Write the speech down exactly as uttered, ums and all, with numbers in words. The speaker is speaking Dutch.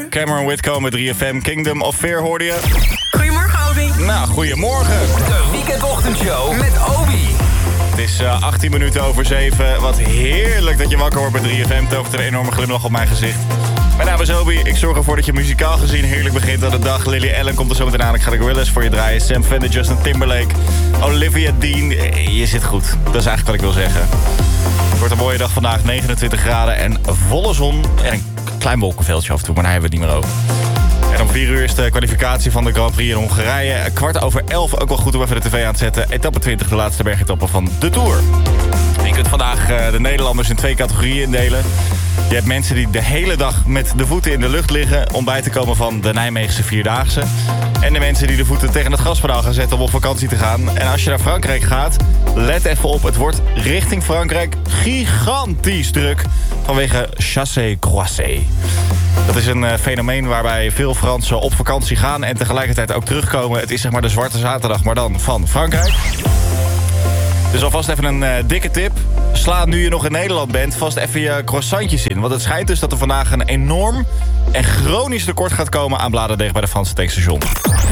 Cameron Whitcomb met drie F M. Kingdom of Fear hoorde je. Goedemorgen, Obi. Nou, goedemorgen. De weekendochtendshow met Obi. Het is uh, achttien minuten over zeven. Wat heerlijk dat je wakker wordt bij drie F M. Tovert een enorme glimlach op mijn gezicht. Mijn naam is Obi. Ik zorg ervoor dat je muzikaal gezien heerlijk begint aan de dag. Lily Allen komt er zo meteen aan. Ik ga de Gorillaz voor je draaien. Sam Fender, Justin Timberlake, Olivia Dean. Je zit goed. Dat is eigenlijk wat ik wil zeggen. Het wordt een mooie dag vandaag. negenentwintig graden en volle zon. En een klein wolkenveldje af en toe, maar daar hebben we het niet meer over. En om vier uur is de kwalificatie van de Grand Prix in Hongarije. Kwart over elf, ook wel goed om even de tv aan te zetten. Etappe twintig, de laatste bergetappe van de Tour. En je kunt vandaag uh, de Nederlanders in twee categorieën indelen. Je hebt mensen die de hele dag met de voeten in de lucht liggen om bij te komen van de Nijmeegse Vierdaagse. En de mensen die de voeten tegen het gaspedaal gaan zetten om op vakantie te gaan. En als je naar Frankrijk gaat, let even op. Het wordt richting Frankrijk gigantisch druk vanwege chassé-croisé. Dat is een uh, fenomeen waarbij veel Fransen op vakantie gaan en tegelijkertijd ook terugkomen. Het is zeg maar de Zwarte Zaterdag, maar dan van Frankrijk. Dus alvast even een uh, dikke tip. Sla nu je nog in Nederland bent vast even je croissantjes in. Want het schijnt dus dat er vandaag een enorm en chronisch tekort gaat komen aan bladerdeeg bij de Franse tankstation.